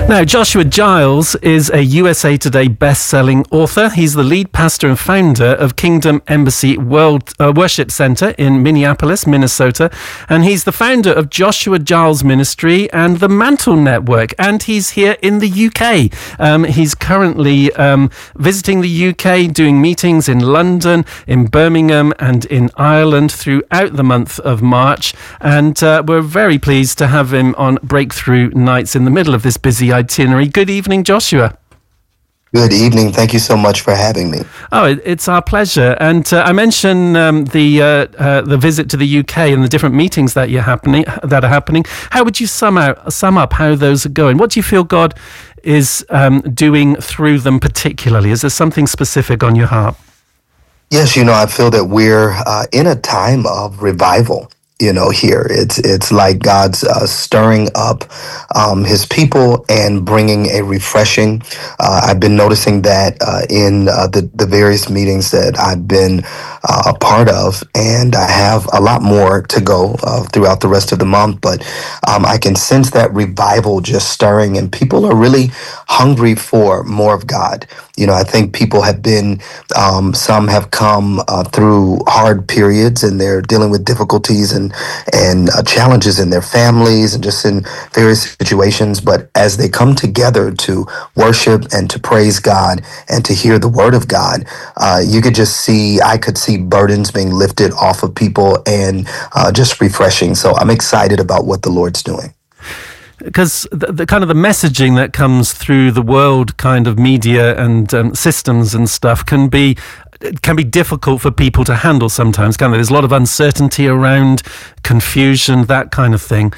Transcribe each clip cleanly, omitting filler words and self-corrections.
Now, Joshua Giles is a USA Today best-selling author. He's the lead pastor and founder of Kingdom Embassy Worship Center in Minneapolis, Minnesota. And he's the founder of Joshua Giles Ministry and the Mantle Network. And he's here in the UK. He's currently visiting the UK, doing meetings in London, in Birmingham, and in Ireland throughout the month of March. And we're very pleased to have him on Breakthrough Nights in the middle of this busy itinerary. Good evening, Joshua. Good evening. Thank you so much for having me. Oh, it's our pleasure. And I mentioned the visit to the UK and the different meetings that are happening. How would you sum up how those are going? What do you feel God is doing through them particularly? Is there something specific on your heart? Yes, I feel that we're in a time of revival. Here it's like God's stirring up his people and bringing a refreshing. I've been noticing that in the various meetings that I've been a part of, and I have a lot more to go throughout the rest of the month, but I can sense that revival just stirring, and people are really hungry for more of God. I think people have been, some have come through hard periods, and they're dealing with difficulties and challenges in their families and just in various situations. But as they come together to worship and to praise God and to hear the word of God, I could see burdens being lifted off of people and just refreshing. So I'm excited about what the Lord's doing. Because the kind of the messaging that comes through the world kind of media and systems and stuff can be difficult for people to handle sometimes, can't they? There's a lot of uncertainty around, confusion, that kind of thing.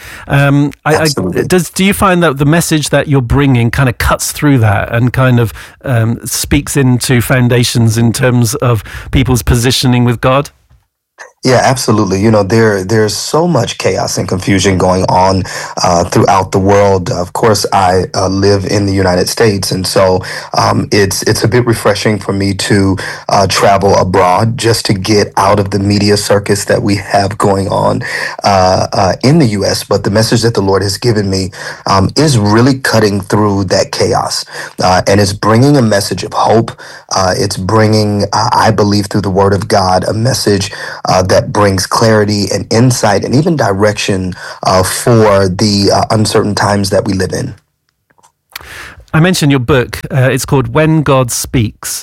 Do you find that the message that you're bringing kind of cuts through that and kind of speaks into foundations in terms of people's positioning with God? Yeah, absolutely. There's so much chaos and confusion going on throughout the world. Of course, I live in the United States, and so it's a bit refreshing for me to travel abroad just to get out of the media circus that we have going on in the U.S. But the message that the Lord has given me is really cutting through that chaos, and it's bringing a message of hope. It's bringing, I believe, through the Word of God, a message that brings clarity and insight and even direction for the uncertain times that we live in. I mentioned your book. It's called When God Speaks,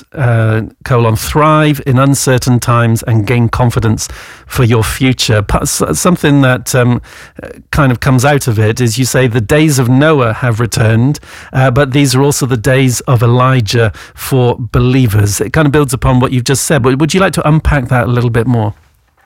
Thrive in Uncertain Times and Gain Confidence for Your Future. Something that kind of comes out of it is you say the days of Noah have returned, but these are also the days of Elijah for believers. It kind of builds upon what you've just said, but would you like to unpack that a little bit more?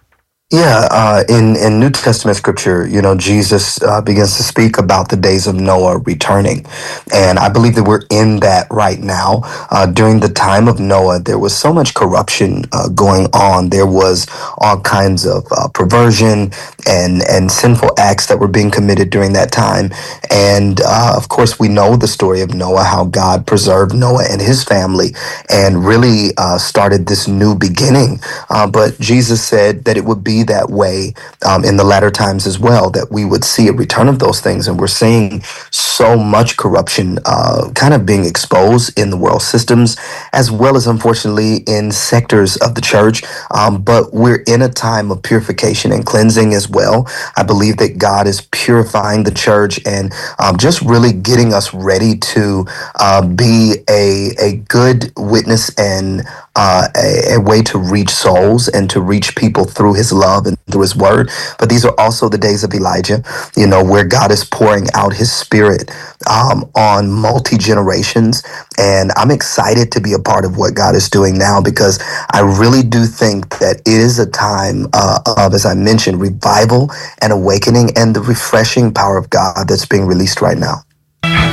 Yeah, in New Testament scripture, Jesus begins to speak about the days of Noah returning. And I believe that we're in that right now. During the time of Noah, there was so much corruption going on. There was all kinds of perversion and sinful acts that were being committed during that time. And of course, we know the story of Noah, how God preserved Noah and his family and really started this new beginning. But Jesus said that it would be that way in the latter times as well, that we would see a return of those things. And we're seeing so much corruption kind of being exposed in the world systems, as well as, unfortunately, in sectors of the church. But we're in a time of purification and cleansing as well. I believe that God is purifying the church and just really getting us ready to be a good witness and a way to reach souls and to reach people through his love and through his word. But these are also the days of Elijah, where God is pouring out his spirit on multi-generations. And I'm excited to be a part of what God is doing now, because I really do think that it is a time of, as I mentioned, revival and awakening and the refreshing power of God that's being released right now.